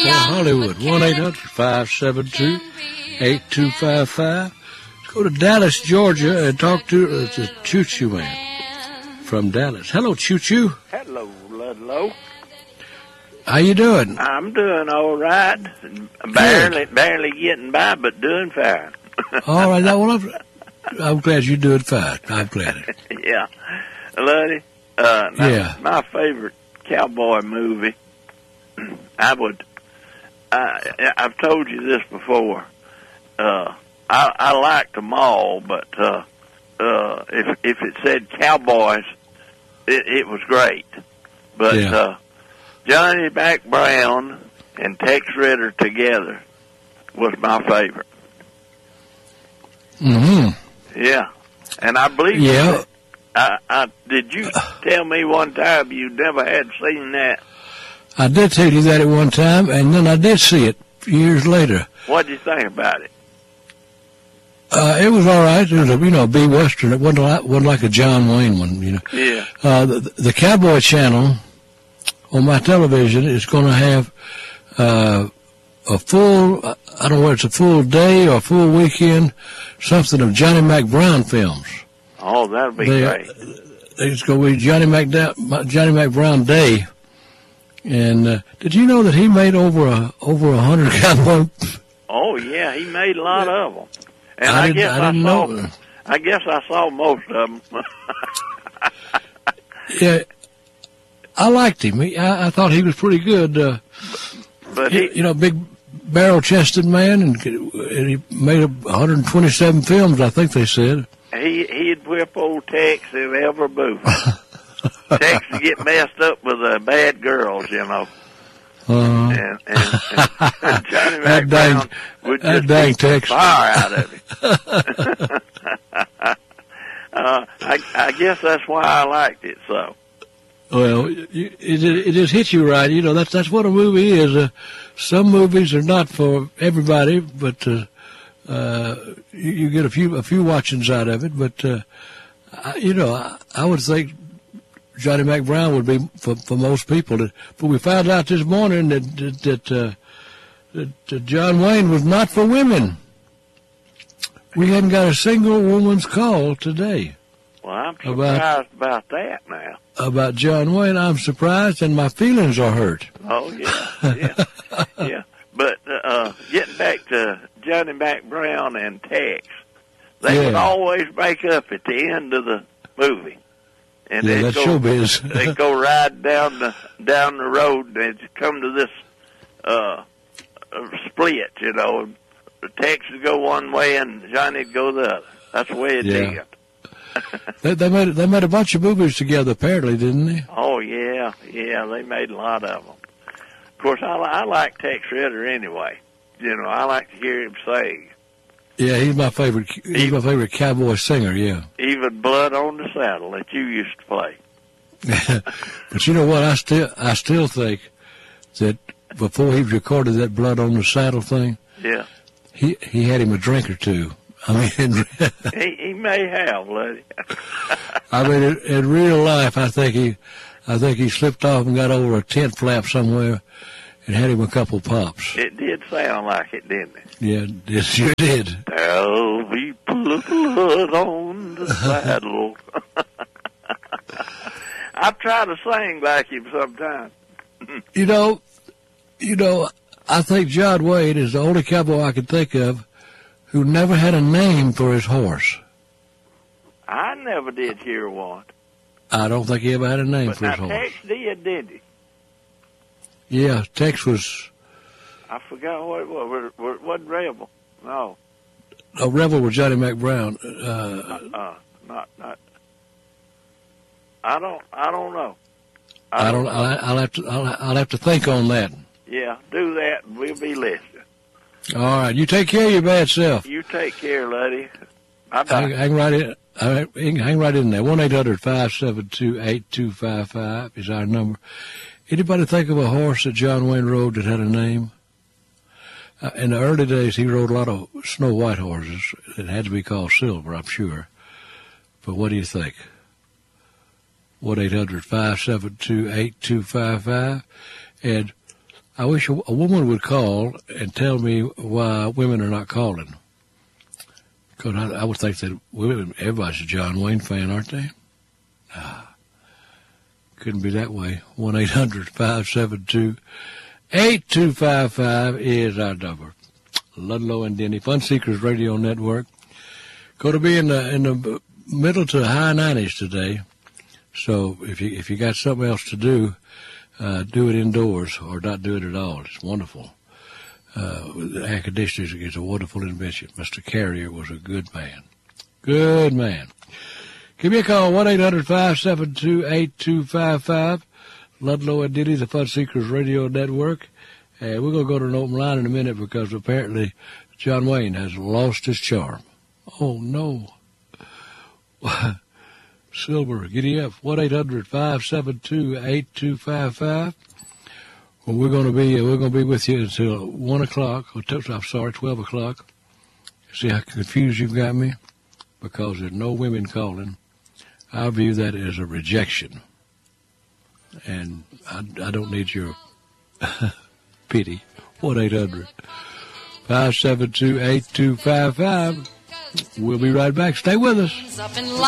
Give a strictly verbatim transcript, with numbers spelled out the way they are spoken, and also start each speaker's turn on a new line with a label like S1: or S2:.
S1: for Hollywood. one eight hundred five seven two eight two five five. Let's go to Dallas, Georgia, and talk to uh, the Choo Choo Man from Dallas. Hello, Choo Choo.
S2: Hello, Ludlow.
S1: How you doing?
S2: I'm doing all right. Barely, barely getting by, but doing fine.
S1: All right, now, well, I'm, I'm glad you're doing fine. I'm glad.
S2: Yeah. Luddy, uh, now,
S1: Yeah.
S2: my favorite cowboy movie, I would, I, I've told you this before, uh, I, I liked them all, but uh, uh, if if it said cowboys, it, it was great. But
S1: Yeah.
S2: uh, Johnny Mac Brown and Tex Ritter together was my favorite.
S1: Mm-hmm.
S2: Yeah, and I believe
S1: Yeah.
S2: that, I, I did you tell me one time you never had seen that?
S1: I did tell you that at one time, and then I did see it years later.
S2: What'd you think about it?
S1: Uh, it was all right. It was a, you know, a B Western. It wasn't like, wasn't like a John Wayne one, you know.
S2: Yeah.
S1: Uh, the, the Cowboy Channel on my television is going to have uh, a full, I don't know whether it's a full day or a full weekend, something of Johnny Mac Brown films.
S2: Oh, that'll be
S1: They,
S2: great.
S1: It's going to be Johnny Mac, Johnny Mac Brown Day. And uh, did you know that he made over a over a hundred cowboy?
S2: Oh yeah, he made a lot of them. And
S1: I
S2: I,
S1: didn't-
S2: guess
S1: I
S2: I,
S1: didn't
S2: saw.
S1: know.
S2: I guess I saw most of them.
S1: Yeah, I liked him. He, I, I thought he was pretty good. Uh,
S2: but
S1: he,
S2: he,
S1: you know, big barrel-chested man, and, and he made one hundred twenty-seven films, I think they said.
S2: he he'd whip old Tex if ever moved. Tex would get messed up with the bad girls, you know.
S1: Uh,
S2: And, and, and, and Johnny
S1: That
S2: Mac
S1: dang-
S2: Brown would
S1: that
S2: just
S1: dang
S2: beat the
S1: Tex.
S2: fire out of him. uh, I, I guess that's why I liked it so.
S1: well, it, it, it just hits you right. You know, that's that's what a movie is. Uh, some movies are not for everybody, but uh, uh, you, you get a few a few watchings out of it. But uh, I, you know, I, I would think Johnny Mac Brown would be for, for most people. But we found out this morning that that that, uh, that, that John Wayne was not for women. We hadn't got a single woman's call today
S2: Well, I'm
S1: About-
S2: surprised about that now.
S1: about John Wayne. I'm surprised, and my feelings are hurt.
S2: Oh yeah, yeah, yeah. But uh, getting back to Johnny Mac Brown and Tex, they
S1: Yeah.
S2: would always make up at the end of the movie, and
S1: Yeah,
S2: they'd
S1: that's
S2: go,
S1: showbiz.
S2: they'd go ride down the down the road and they'd come to this uh, uh, split, you know. And Tex would go one way and Johnny'd go the other. That's the way it
S1: Yeah.
S2: did.
S1: They, they made they made a bunch of movies together, apparently, didn't they?
S2: Oh yeah, yeah, they made a lot of them. Of course, I, li- I like Tex Ritter anyway. You know, I like to hear him sing.
S1: Yeah, he's my favorite. He's my favorite cowboy singer. Yeah,
S2: Even Blood on the Saddle that you used to play.
S1: but you know what? I still I still think that before he recorded that Blood on the Saddle thing,
S2: Yeah,
S1: he he had him a drink or two. I mean,
S2: he he may have, Luddy.
S1: I mean, in, in real life, I think he, I think he slipped off and got over a tent flap somewhere, and had him a couple pops.
S2: It did sound like it, didn't it?
S1: Yeah, it sure did.
S2: There'll be blood on the saddle. I try to sing like him sometimes.
S1: You know, you know, I think John Wayne is the only cowboy I can think of who never had a name for his horse.
S2: I never did hear one.
S1: I don't think he ever had a name
S2: But
S1: for his
S2: now
S1: horse.
S2: Tex did, did he?
S1: Yeah, Tex was
S2: I forgot what it was. What, what Rebel? No.
S1: a rebel with Johnny Mac Brown. Uh,
S2: Uh, not, not. I don't, I don't know.
S1: I don't. I'll, I'll have to. I'll, I'll have to think on that.
S2: Yeah, do that and we'll be listening.
S1: All right, you take care of your bad self.
S2: You take care, Luddy. Bye
S1: Hang,
S2: bye.
S1: hang right in. uh, Hang right in there. One eight hundred five seven two eight two five five is our number. Anybody think of a horse that John Wayne rode that had a name? Uh, in the early days, he rode a lot of Snow White horses. It had to be called Silver, I'm sure. But what do you think? one eight hundred five seven two eight two five five. And I wish a, a woman would call and tell me why women are not calling. Because I, I would think that women, everybody's a John Wayne fan, aren't they? Ah, couldn't be that way. one eight hundred five seven two eight two five five is our number. Ludlow and Denny, Fun Seekers Radio Network. Going to be in the in the middle to high nineties today. So if you if you got something else to do, uh, do it indoors or not do it at all. It's wonderful. Uh, air conditioning is a wonderful invention. Mister Carrier was a good man. Good man. Give me a call, one eight hundred five seven two eight two five five. Ludlow and Denny, the Fun Seekers Radio Network. And we're going to go to an open line in a minute because apparently John Wayne has lost his charm. Oh, no. Silver, giddy up, one eight hundred five seven two eight two five five. Well, we're going to be we're going to be with you until one o'clock. Or t- I'm sorry, twelve o'clock. See how confused you've got me? Because there's no women calling. I view that as a rejection, and I, I don't need your pity. one eight hundred five seven two eight two five five. We'll be right back. Stay with us.